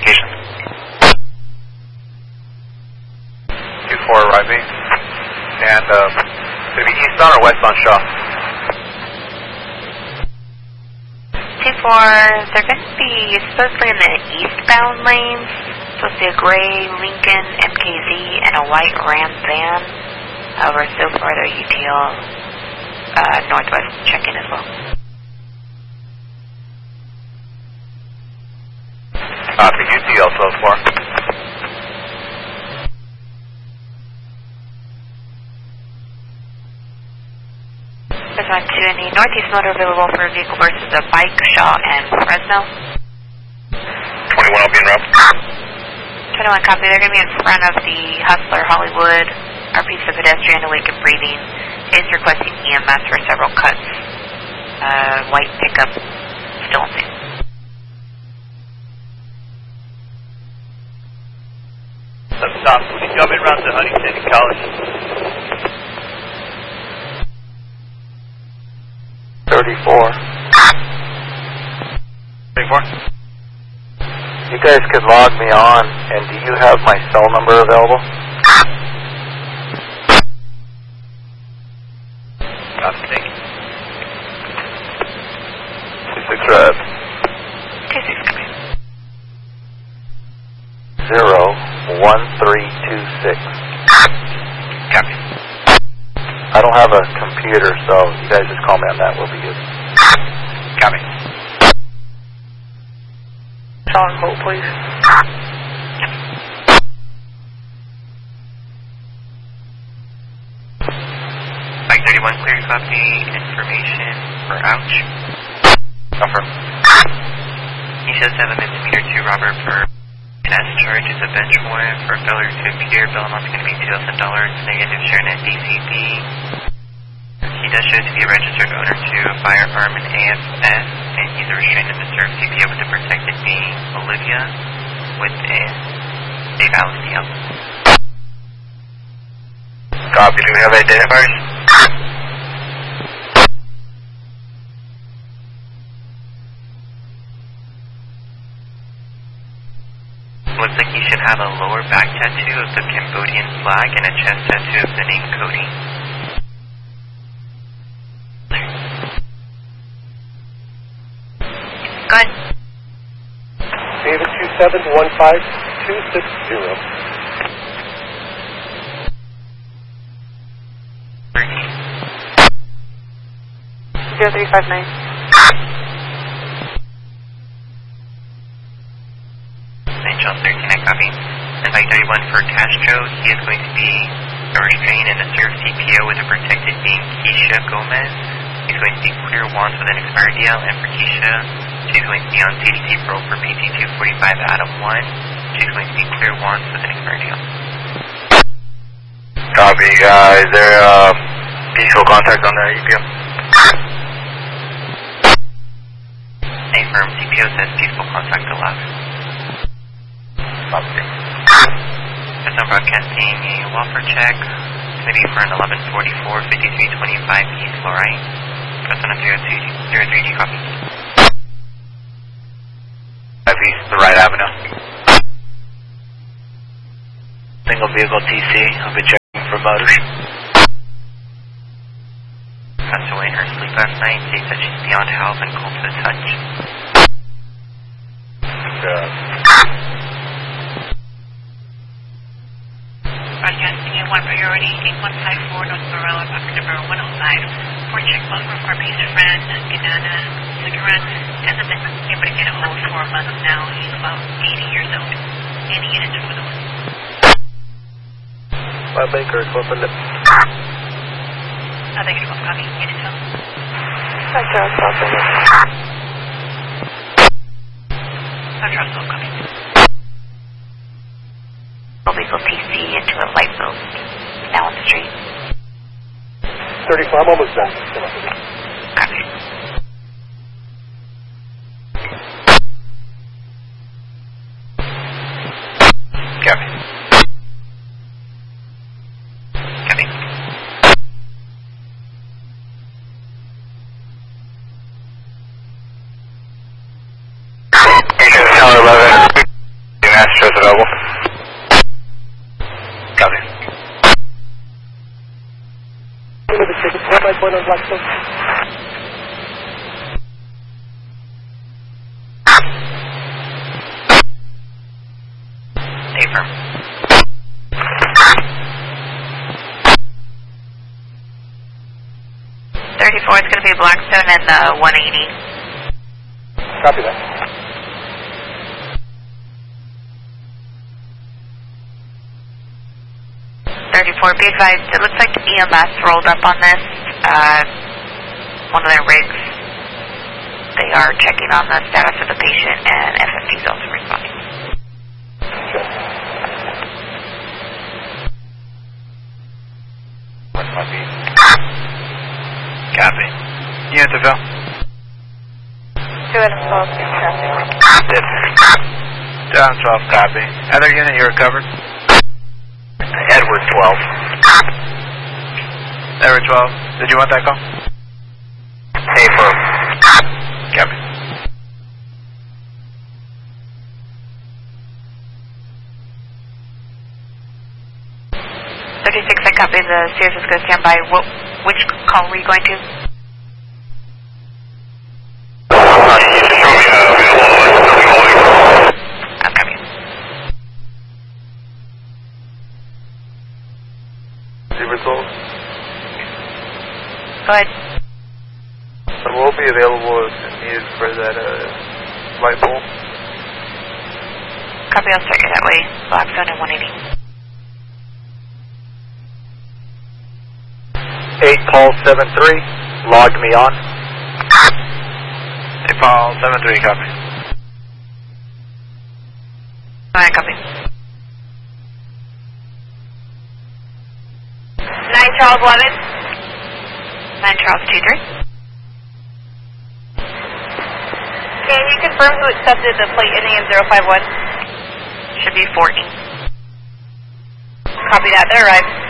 classification. 2-4 arriving. And maybe eastbound or westbound Shaw? 2-4, they're going to be supposedly in the eastbound lanes. Supposed to be a gray Lincoln MKZ and a white Ram van. However, so far they're UTL northwest check-in as well. Copy, UTL so far. This one to any northeast motor available for a vehicle versus a bike, Shaw and Fresno. 21 will be en route. 21 copy, they're going to be in front of the Hustler Hollywood. Our piece of pedestrian awake and breathing is requesting EMS for several cuts. White pickup still on scene. Stop. He's coming around to Huntington College. 34. 34? You guys could log me on, and do you have my cell number available? Copy, thank you. 26 Rev. 26 copy. 01326. Copy. I don't have a computer, so you guys just call me on that. We'll be good. Copy. On hold, please. Mike 31, clear copy. Information for Ouch. Confirm. He shows 7 misdemeanor 2 robber for an S charge is a bench warrant for failure to appear. Bill amount's going to be $2,000. Negative sharing at DCP. He does show to be a registered owner to a firearm and AFS, and he's a restrained in the service CPO with a protected being, Olivia, with a Dave Allen DL. Copy. Do we have identifiers? Looks like he should have a lower back tattoo of the Cambodian flag and a chest tattoo of the name Cody. Go ahead. David 2715260. 0359. John 13, I copy. Invite 31 for Castro. He is going to be a restrained and a served CPO with a protected being Keisha Gomez. He's going to be clear wands with an expired DL, and for Keisha, she's going to be on CDT parole for PT 245 Adam 1. She's going to be clear wands with an expired DL. Copy, guys. There, peaceful contact on the EPM. Affirm, CPO says peaceful contact allowed. Copy. As I'm broadcasting a welfare check, it's going to be for an 1144, 5325 East Lorraine. Press on a 03D copy. East, the right avenue. Single vehicle TC. I'll be checking for motors. Passed away in her sleep last night. States that she's beyond help and cold to the touch. Broadcasting at 1 priority, 8154 North Morella, pocket number 105. For check welcome for patient friend, Ganana Cigarette. Hasn't been able to get a hold for a month now. He's about 80 years old. Any units for the one. My Baker, open it. I think it's copy. Unit 12. Hi, Charles, open it. Charles, copy. Vehicle TC into a light road. Now on the street. 34, I'm almost done. Copy. Copy. Copy. Tower 11. Point on Blackstone. Affirm. 34 is going to be Blackstone and 180. Copy that. Be advised, it looks like EMS rolled up on this, one of their rigs. They are checking on the status of the patient, and FFD is also responding. Sure. What's my beat? Copy. Unit to Phil. 2 out of 12, traffic. Down 12, copy. Other unit, you recovered? Edward 12. Edward 12. Did you want that call? Affirm. Copy. I copy. The Sears is going to stand by. Which call were you going to? I'm coming. Results. Go ahead. I will be available if needed for that light pole. Copy, I'll start you that way. Blackstone and 180. 8 Paul 73, logged me on. 8 Paul 73, copy. Alright, copy. 9 Charles 11. 9 Charles 23. Can you confirm who accepted the plate ending in 051? Should be 14. Copy that, they're arrived.